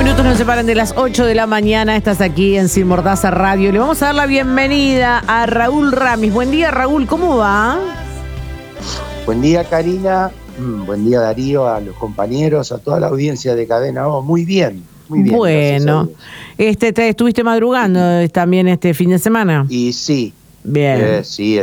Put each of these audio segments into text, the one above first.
minutos nos separan de las 8 de la mañana. Estás aquí en Sin Mordaza Radio. Le vamos a dar la bienvenida a Raúl Ramis. Buen día, Raúl, ¿cómo va? Buen día, Karina. Buen día, Darío, a los compañeros, a toda la audiencia de Cadena O. Muy bien, muy bien. Bueno, ¿te estuviste madrugando también este fin de semana? Y sí. Bien. Sí,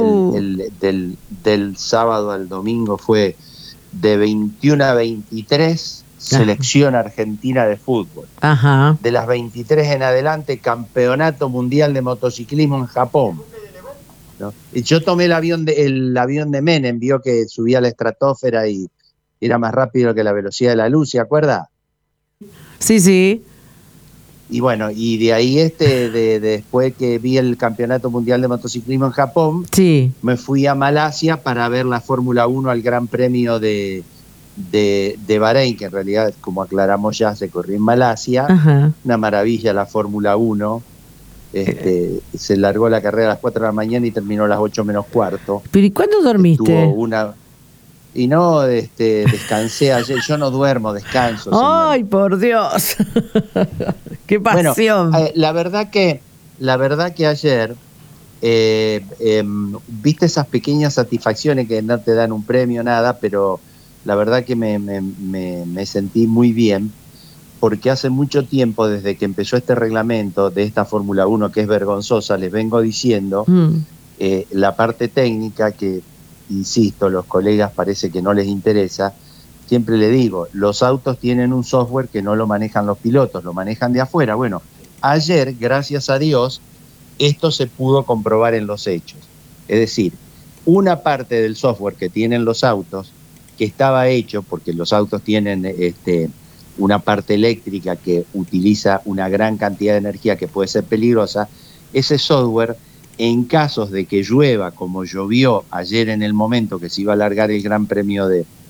del sábado al domingo fue de 21 a 23, selección argentina de fútbol. Ajá. De las 23 en adelante, campeonato mundial de motociclismo en Japón. ¿No? Y yo tomé el avión de Menem, vio que subía a la estratosfera y era más rápido que la velocidad de la luz, ¿se acuerda? Sí, sí. Y bueno, y de ahí después que vi el campeonato mundial de motociclismo en Japón, sí, me fui a Malasia para ver la Fórmula 1 al Gran Premio de Bahrein, que en realidad, como aclaramos ya, se corrió en Malasia. Ajá. Una maravilla la Fórmula 1. Se largó la carrera a las 4 de la mañana y terminó a las 8 menos cuarto. ¿Pero y cuándo dormiste? Y no, descansé ayer. Yo no duermo, descanso. ¡Ay, señor! Por Dios! ¡Qué pasión! Bueno, la verdad que ayer, viste esas pequeñas satisfacciones que no te dan un premio, nada, pero la verdad que me sentí muy bien, porque hace mucho tiempo, desde que empezó este reglamento de esta Fórmula 1, que es vergonzosa, les vengo diciendo, la parte técnica que, insisto, los colegas parece que no les interesa. Siempre le digo, los autos tienen un software que no lo manejan los pilotos, lo manejan de afuera. Bueno, ayer, gracias a Dios, esto se pudo comprobar en los hechos. Es decir, una parte del software que tienen los autos, que estaba hecho, porque los autos tienen una parte eléctrica que utiliza una gran cantidad de energía que puede ser peligrosa, ese software, en casos de que llueva, como llovió ayer en el momento que se iba a alargar el Gran Premio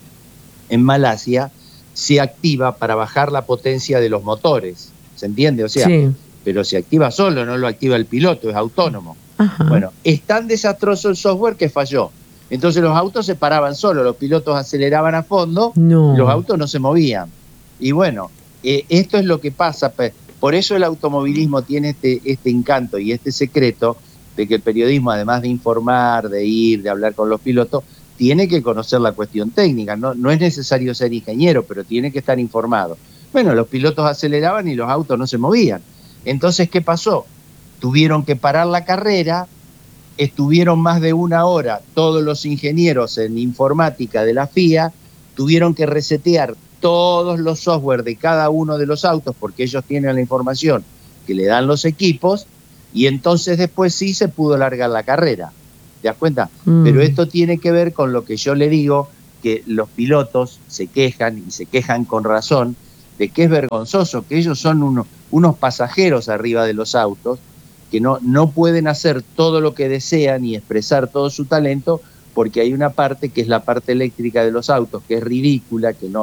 en Malasia, se activa para bajar la potencia de los motores. ¿Se entiende? O sea, sí. Pero se activa solo, no lo activa el piloto, es autónomo. Ajá. Bueno, es tan desastroso el software que falló. Entonces los autos se paraban solos, los pilotos aceleraban a fondo, los autos no se movían. Y bueno, esto es lo que pasa. Por eso el automovilismo tiene este encanto y este secreto de que el periodismo, además de informar, de ir, de hablar con los pilotos, tiene que conocer la cuestión técnica. No es necesario ser ingeniero, pero tiene que estar informado. Bueno, los pilotos aceleraban y los autos no se movían. Entonces, ¿qué pasó? Tuvieron que parar la carrera, estuvieron más de una hora todos los ingenieros en informática de la FIA, tuvieron que resetear todos los software de cada uno de los autos, porque ellos tienen la información que le dan los equipos, y entonces después sí se pudo largar la carrera. ¿Te das cuenta? Pero esto tiene que ver con lo que yo le digo, que los pilotos se quejan, y se quejan con razón, de que es vergonzoso, que ellos son unos pasajeros arriba de los autos, que no pueden hacer todo lo que desean y expresar todo su talento, porque hay una parte que es la parte eléctrica de los autos, que es ridícula, que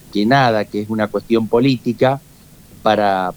es una cuestión política para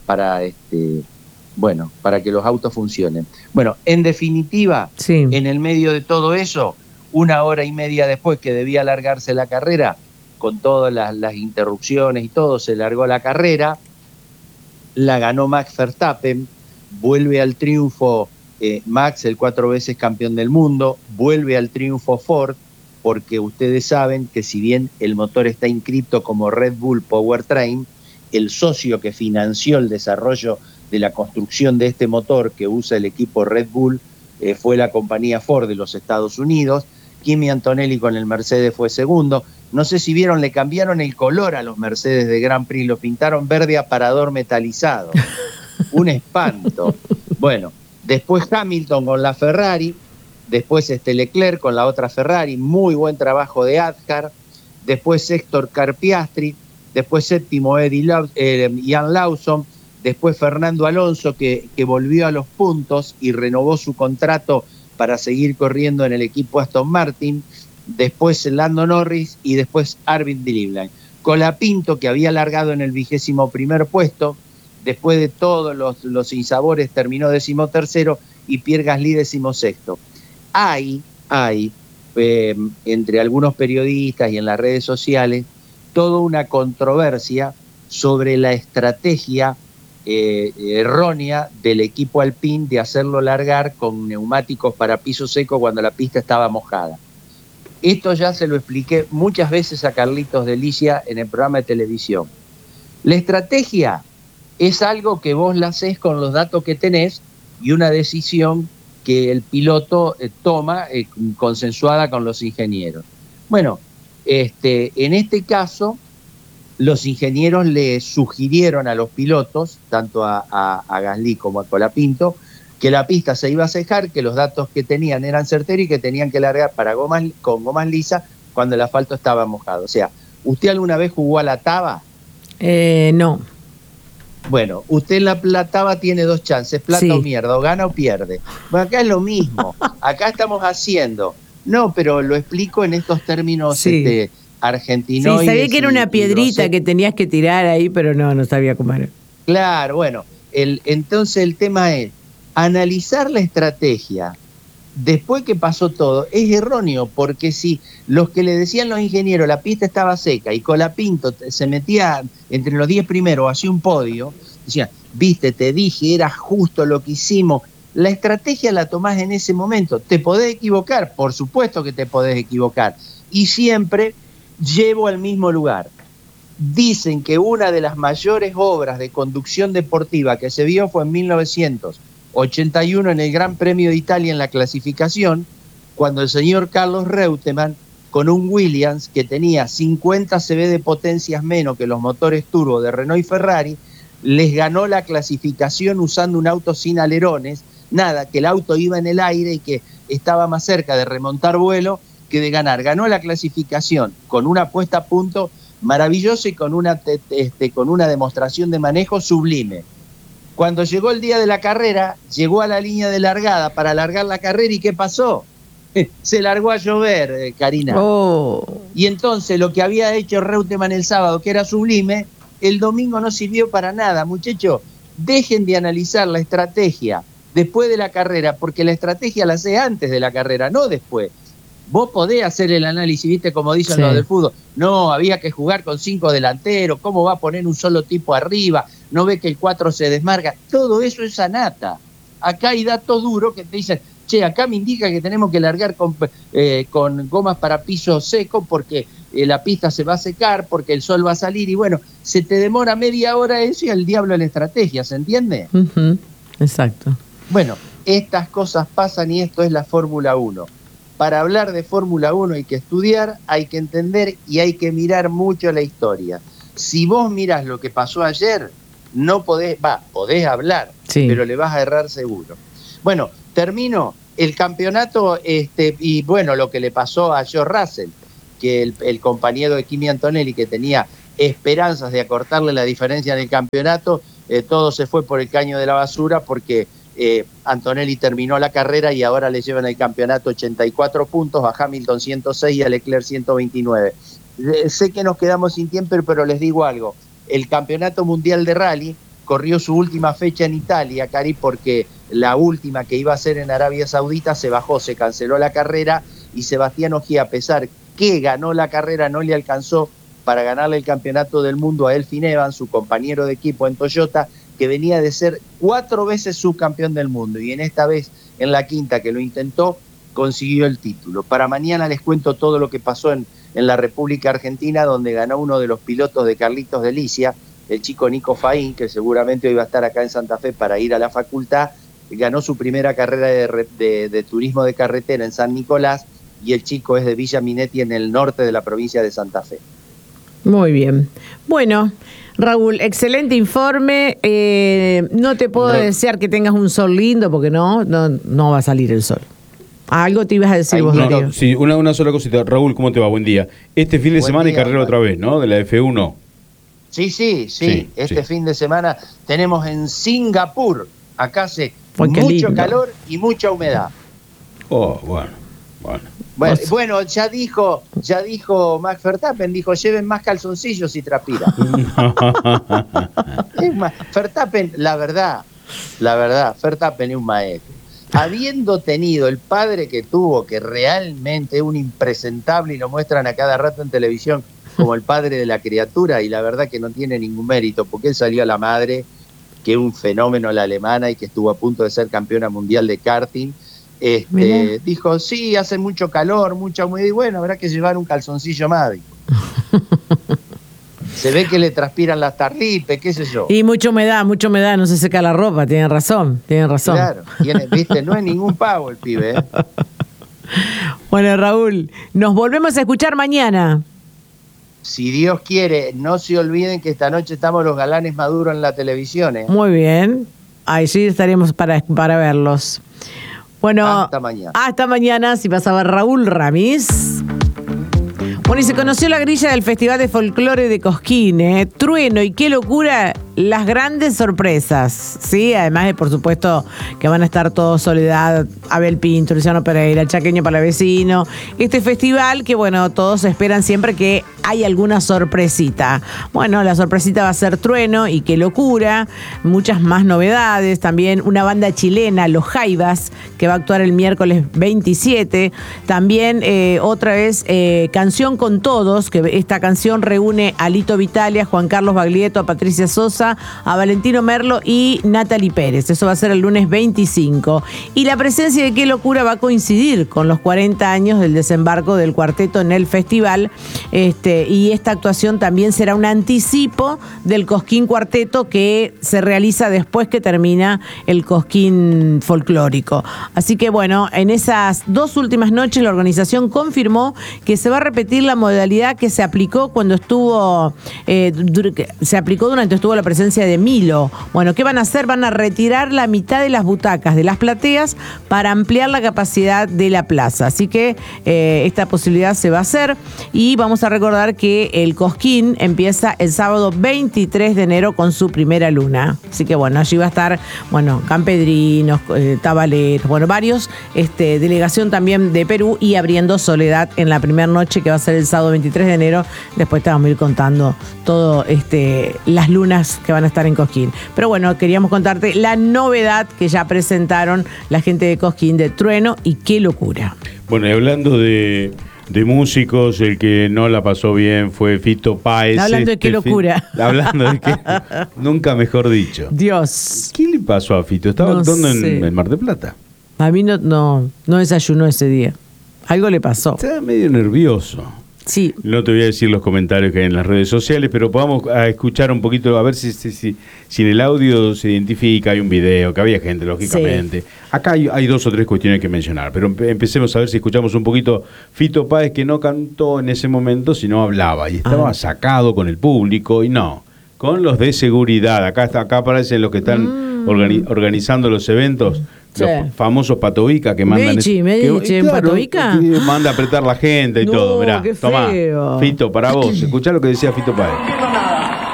que los autos funcionen. Bueno, en definitiva, sí. En el medio de todo eso, una hora y media después que debía alargarse la carrera, con todas las interrupciones y todo, se largó la carrera, la ganó Max Verstappen, vuelve al triunfo Max, el 4 veces campeón del mundo, vuelve al triunfo Ford, porque ustedes saben que si bien el motor está inscrito como Red Bull Powertrain, el socio que financió el desarrollo de la construcción de este motor que usa el equipo Red Bull fue la compañía Ford de los Estados Unidos. Kimi Antonelli con el Mercedes fue segundo. No sé si vieron, le cambiaron el color a los Mercedes de Grand Prix, lo pintaron verde aparador metalizado. Un espanto. Bueno, después Hamilton con la Ferrari, después Leclerc con la otra Ferrari, muy buen trabajo de Adjar, después Héctor Carpiastri, después séptimo Ian Lawson, después Fernando Alonso que volvió a los puntos y renovó su contrato para seguir corriendo en el equipo Aston Martin, después Lando Norris y después Arvid Dribland. Colapinto, que había largado en el 21º puesto, después de todos los sinsabores terminó 13º y Pierre Gasly 16º. Hay entre algunos periodistas y en las redes sociales toda una controversia sobre la estrategia errónea del equipo Alpine de hacerlo largar con neumáticos para piso seco cuando la pista estaba mojada. Esto ya se lo expliqué muchas veces a Carlitos Delicia en el programa de televisión. La estrategia es algo que vos la hacés con los datos que tenés y una decisión que el piloto toma consensuada con los ingenieros. Bueno, en este caso, los ingenieros le sugirieron a los pilotos, tanto a Gasly como a Colapinto, que la pista se iba a secar, que los datos que tenían eran certeros y que tenían que largar con gomas lisas cuando el asfalto estaba mojado. O sea, ¿usted alguna vez jugó a la taba? No. Bueno, usted en la taba tiene dos chances, plata o mierda, o gana o pierde. Bueno, acá es lo mismo, acá estamos haciendo. No, pero lo explico en estos términos argentinos. Sí, sabía que era una piedrita que tenías que tirar ahí, pero no sabía cómo era. Claro, bueno, entonces el tema es, analizar la estrategia después que pasó todo es erróneo, porque si los que le decían los ingenieros la pista estaba seca y Colapinto se metía entre los 10 primeros, hacía un podio, decían, viste, te dije, era justo lo que hicimos. La estrategia la tomás en ese momento. ¿Te podés equivocar? Por supuesto que te podés equivocar. Y siempre llevo al mismo lugar. Dicen que una de las mayores obras de conducción deportiva que se vio fue en 1981 en el Gran Premio de Italia en la clasificación, cuando el señor Carlos Reutemann, con un Williams que tenía 50 cb de potencias menos que los motores turbo de Renault y Ferrari, les ganó la clasificación usando un auto sin alerones, nada, que el auto iba en el aire y que estaba más cerca de remontar vuelo que de ganar. Ganó la clasificación con una puesta a punto maravillosa y con una demostración de manejo sublime. Cuando llegó el día de la carrera, llegó a la línea de largada para alargar la carrera, ¿y qué pasó? Se largó a llover, Karina. Y entonces lo que había hecho Reutemann el sábado, que era sublime, el domingo no sirvió para nada. Muchachos, dejen de analizar la estrategia después de la carrera, porque la estrategia la hace antes de la carrera, no después. Vos podés hacer el análisis, ¿viste? Como dicen los del fútbol. No, había que jugar con 5 delanteros. ¿Cómo va a poner un solo tipo arriba? ¿No ve que el 4 se desmarca? Todo eso es anata. Acá hay datos duros que te dicen, che, acá me indica que tenemos que largar con gomas para piso seco porque la pista se va a secar, porque el sol va a salir. Y bueno, se te demora media hora eso y al diablo la estrategia, ¿se entiende? Exacto. Bueno, estas cosas pasan y esto es la Fórmula 1. Para hablar de Fórmula 1 hay que estudiar, hay que entender y hay que mirar mucho la historia. Si vos mirás lo que pasó ayer, no podés hablar, pero le vas a errar seguro. Bueno, termino el campeonato y bueno, lo que le pasó a George Russell, que el compañero de Kimi Antonelli, que tenía esperanzas de acortarle la diferencia en el campeonato, todo se fue por el caño de la basura porque Antonelli terminó la carrera y ahora le llevan el campeonato 84 puntos, a Hamilton 106 y a Leclerc 129. Sé que nos quedamos sin tiempo, pero les digo algo. El campeonato mundial de rally corrió su última fecha en Italia, Cari, porque la última que iba a ser en Arabia Saudita se bajó, se canceló la carrera y Sebastián Ogier, a pesar que ganó la carrera, no le alcanzó para ganarle el campeonato del mundo a Elfyn Evans, su compañero de equipo en Toyota, que venía de ser 4 veces subcampeón del mundo y en esta vez, en la quinta que lo intentó, consiguió el título. Para mañana les cuento todo lo que pasó en la República Argentina, donde ganó uno de los pilotos de Carlitos Delicia, el chico Nico Faín, que seguramente hoy va a estar acá en Santa Fe para ir a la facultad. Ganó su primera carrera de turismo de carretera en San Nicolás y el chico es de Villa Minetti en el norte de la provincia de Santa Fe. Muy bien. Bueno, Raúl, excelente informe. No te puedo desear que tengas un sol lindo porque no va a salir el sol. Algo te ibas a decir vos, Darío. Sí, una sola cosita. Raúl, ¿cómo te va? Buen día. Este fin de semana hay carrera otra vez, ¿no? De la F1. Sí. Este fin de semana tenemos en Singapur. Acá hace mucho calor y mucha humedad. Oh, bueno, ya dijo Max Verstappen, lleven más calzoncillos y transpira. Verstappen, la verdad, Verstappen es un maestro. Habiendo tenido el padre que tuvo, que realmente es un impresentable y lo muestran a cada rato en televisión, como el padre de la criatura, y la verdad que no tiene ningún mérito, porque él salió a la madre, que es un fenómeno la alemana y que estuvo a punto de ser campeona mundial de karting. Dijo, sí, hace mucho calor, mucha humedad, y bueno, habrá que llevar un calzoncillo más. Se ve que le transpiran las tarripes, qué sé yo. Y mucha humedad, no se seca la ropa, tienen razón. Claro, viste, no es ningún pavo el pibe, ¿eh? Bueno, Raúl, nos volvemos a escuchar mañana. Si Dios quiere, no se olviden que esta noche estamos los galanes maduros en la televisión, ¿eh? Muy bien, ahí sí estaremos para verlos. Bueno, hasta mañana. Hasta mañana, si pasaba Raúl Ramis. Bueno, y se conoció la grilla del Festival de Folclore de Cosquín, ¿eh? Trueno y qué locura, las grandes sorpresas, ¿sí? Además de, por supuesto, que van a estar todos Soledad, Abel Pinto, Luciano Pereira, Chaqueño Palavecino. Este festival que, bueno, todos esperan siempre que hay alguna sorpresita. Bueno, la sorpresita va a ser Trueno y qué locura, muchas más novedades, también una banda chilena, Los Jaivas, que va a actuar el miércoles 27. También otra vez Canción con Todos, que esta canción reúne a Lito Vitale, a Juan Carlos Baglietto, a Patricia Sosa, a Valentino Merlo y Natalie Pérez. Eso va a ser el lunes 25. Y la presencia de Qué Locura va a coincidir con los 40 años del desembarco del cuarteto en el festival. Y esta actuación también será un anticipo del Cosquín Cuarteto que se realiza después que termina el Cosquín Folclórico. Así que bueno, en esas 2 últimas noches la organización confirmó que se va a repetir la modalidad que se aplicó cuando estuvo durante la presencia de Milo. Bueno, ¿qué van a hacer? Van a retirar la mitad de las butacas de las plateas para ampliar la capacidad de la plaza. Así que esta posibilidad se va a hacer y vamos a recordar que el Cosquín empieza el sábado 23 de enero con su primera luna. Así que bueno, allí va a estar, bueno, campedrinos, tabaleros, bueno, varios, delegación también de Perú y abriendo Soledad en la primera noche que va a ser el sábado 23 de enero. Después te vamos a ir contando todo las lunas que van a estar en Cosquín. Pero bueno, queríamos contarte la novedad que ya presentaron la gente de Cosquín de Trueno y qué locura. Bueno, y hablando de músicos, el que no la pasó bien fue Fito Páez. Hablando de qué locura. Hablando de qué, nunca mejor dicho. Dios. ¿Qué le pasó a Fito? ¿Estaba actuando en Mar del Plata? A mí no desayunó ese día. Algo le pasó. Estaba medio nervioso. Sí. No te voy a decir los comentarios que hay en las redes sociales, pero vamos a escuchar un poquito, a ver si en el audio se identifica, hay un video, que había gente, lógicamente. Sí. Acá hay 2 o 3 cuestiones que mencionar, pero empecemos a ver si escuchamos un poquito Fito Páez, que no cantó en ese momento, sino hablaba, y estaba sacado con el público, y no, con los de seguridad. Acá aparecen los que están organizando los eventos. Sí. Los famosos Patovica que mandan... ¿En Patovica? Que manda a apretar la gente y todo. Mirá, tomá, Fito, para vos. Escuchá lo que decía Fito Páez. No entiendo nada.